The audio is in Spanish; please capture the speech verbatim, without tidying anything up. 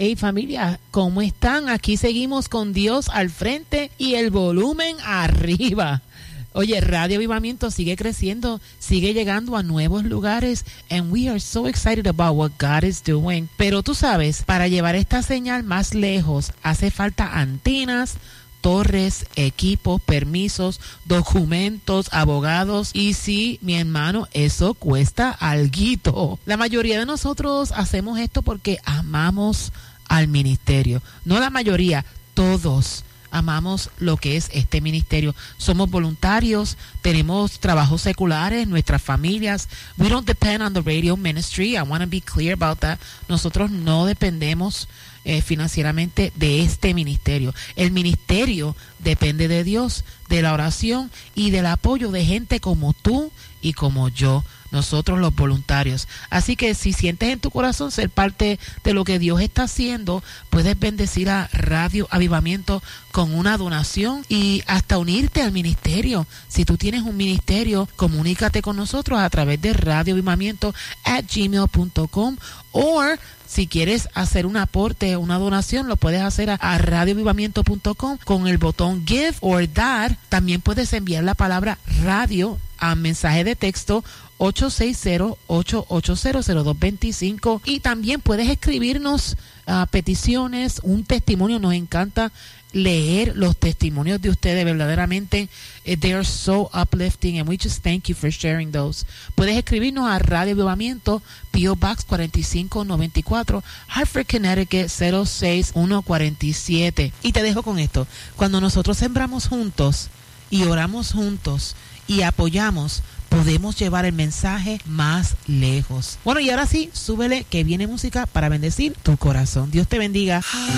Hey familia, ¿cómo están? Aquí seguimos con Dios al frente y el volumen arriba. Oye, Radio Avivamiento sigue creciendo, sigue llegando a nuevos lugares, and we are so excited about what God is doing. Pero tú sabes, para llevar esta señal más lejos, hace falta antenas, torres, equipos, permisos, documentos, abogados. Y sí, mi hermano, eso cuesta alguito. La mayoría de nosotros hacemos esto porque amamos al ministerio. No la mayoría, todos amamos lo que es este ministerio. Somos voluntarios, tenemos trabajos seculares, nuestras familias. We don't depend on the radio ministry. I want to be clear about that. Nosotros no dependemos eh, financieramente de este ministerio. El ministerio depende de Dios, de la oración y del apoyo de gente como tú y como yo, nosotros los voluntarios. Así que si sientes en tu corazón ser parte de lo que Dios está haciendo, puedes bendecir a Radio Avivamiento con una donación y hasta unirte al ministerio. Si tú tienes un ministerio, comunícate con nosotros a través de radioavivamiento at gmail punto com, o si quieres hacer un aporte o una donación, lo puedes hacer a, a radioavivamiento punto com con el botón Give or Dar. También puedes enviar la palabra radio a mensaje de texto ocho seis cero, ocho ocho cero, cero dos dos cinco, y también puedes escribirnos uh, peticiones, un testimonio. Nos encanta leer los testimonios de ustedes, verdaderamente eh, they are so uplifting and we just thank you for sharing those. Puedes escribirnos a Radio Avivamiento, P O Box cuarenta y cinco noventa y cuatro, Hartford, Connecticut cero seis uno cuatro siete. Y te dejo con esto: cuando nosotros sembramos juntos y oramos juntos y apoyamos, podemos llevar el mensaje más lejos. Bueno, y ahora sí, súbele que viene música para bendecir tu corazón. Dios te bendiga.